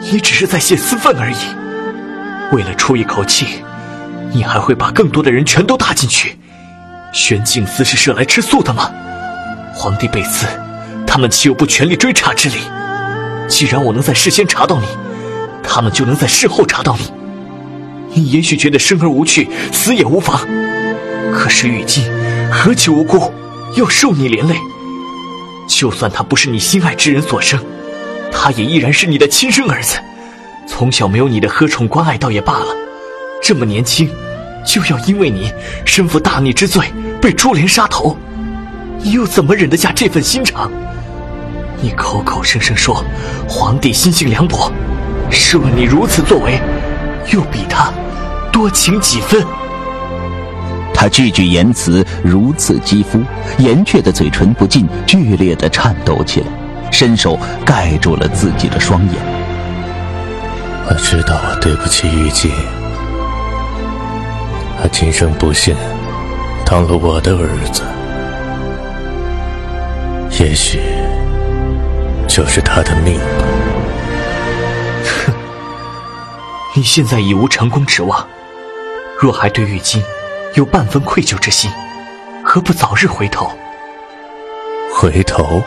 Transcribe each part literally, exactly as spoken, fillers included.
你只是在泄私愤而已。为了出一口气，你还会把更多的人全都搭进去。玄镜司是设来吃素的吗？皇帝被刺，他们岂有不全力追查之理？既然我能在事先查到你，他们就能在事后查到你。你也许觉得生而无趣，死也无妨，可是玉京何其无辜，要受你连累。就算他不是你心爱之人所生，他也依然是你的亲生儿子，从小没有你的呵宠关爱倒也罢了，这么年轻就要因为你身负大逆之罪被株连杀头，你又怎么忍得下这份心肠？你口口声声说皇帝心性凉薄，试问你如此作为，又比他多情几分？ 他句句言辞如此肌肤，严确的嘴唇不禁剧烈地颤抖起来，伸手盖住了自己的双眼。 我知道我对不起玉京，他今生不幸当了我的儿子，也许就是他的命吧。 哼，你现在已无成功指望，若还对玉京有半分愧疚之心，何不早日回头？ 回头？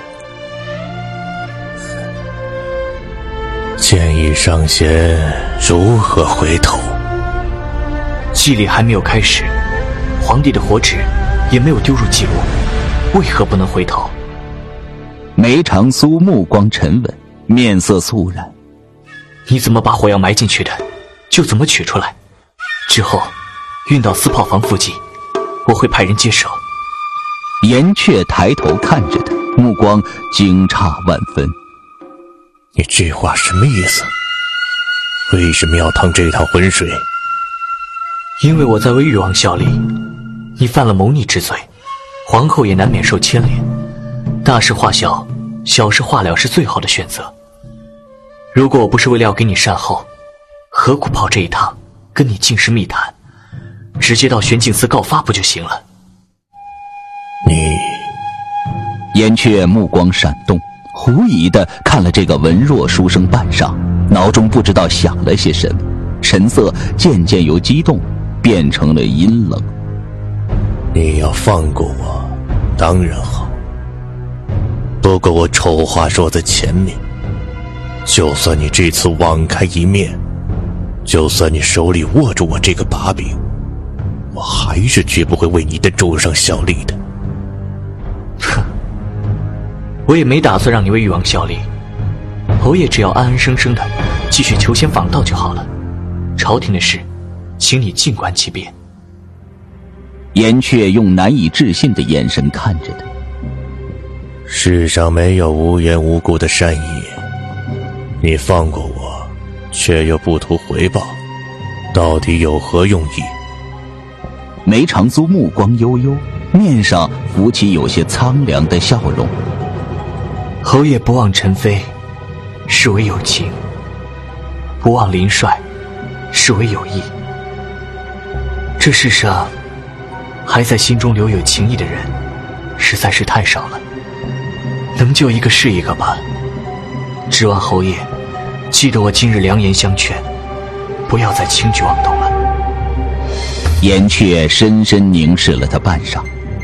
剑已上弦，如何回头？ 祭礼还没有开始，皇帝的火纸也没有丢入祭炉，为何不能回头？ 梅长苏目光沉稳，面色肃然。 你怎么把火药埋进去的，就怎么取出来，之后运到司炮房附近，我会派人接手。 严确抬头看着他，目光惊诧万分。 你这话什么意思？为什么要趟这趟浑水？ 因为我在为誉王效力，你犯了谋逆之罪，皇后也难免受牵连。大事化小，小事化了是最好的选择。如果我不是为了要给你善后，何苦跑这一趟跟你尽是密谈，直接到玄镜司告发不就行了？ 你…… 严确目光闪动，狐疑地看了这个文弱书生半晌，脑中不知道想了些什么，神色渐渐由激动变成了阴冷。 你要放过我当然好，不过我丑话说在前面，就算你这次网开一面，就算你手里握住我这个把柄，我还是绝不会为你的主上效力的。 哼，我也没打算让你为誉王效力，侯爷只要安安生生的继续求仙访道就好了，朝廷的事请你静观其变。 严确用难以置信的眼神看着他。 世上没有无缘无故的善意，你放过我却又不图回报，到底有何用意？ 梅长苏目光悠悠，面上浮起有些苍凉的笑容。 侯爷不忘陈妃，是为有情；不忘林帅，是为有意。这世上还在心中留有情谊的人实在是太少了，能救一个是一个吧。指望侯爷记得我今日良言相劝，不要再轻举妄动了。 严确深深凝视了他半晌。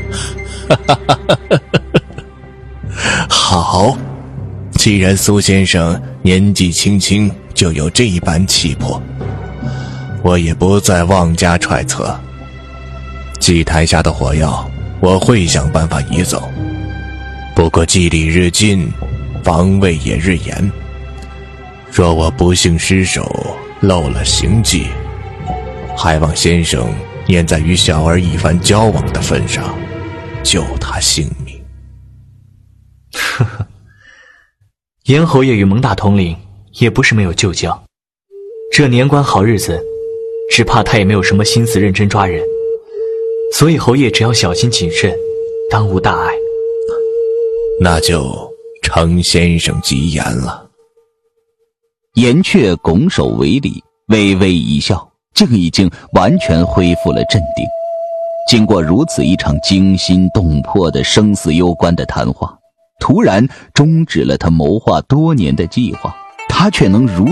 好，既然苏先生年纪轻轻就有这一般气魄，我也不再妄加揣测。祭台下的火药我会想办法移走，不过祭礼日近，防卫也日严，若我不幸失手漏了行迹，还望先生念在与小儿一番交往的份上，救他性命。 呵呵，严侯爷与蒙大统领也不是没有旧交，这年关好日子，只怕他也没有什么心思认真抓人，所以侯爷只要小心谨慎，当无大碍。 那就承先生吉言了。 严确拱手为礼，微微一笑，竟已经完全恢复了镇定。经过如此一场惊心动魄的生死攸关的谈话，突然终止了他谋划多年的计划，他却能如